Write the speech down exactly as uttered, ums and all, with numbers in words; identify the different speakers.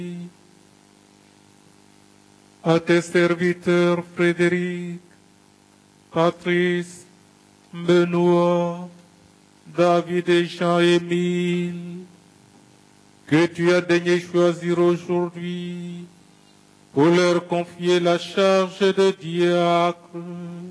Speaker 1: à tes serviteurs Frédéric, Patrice, Benoît, David et Jean-Émile, que tu as daigné choisir aujourd'hui pour leur confier la charge de diacre.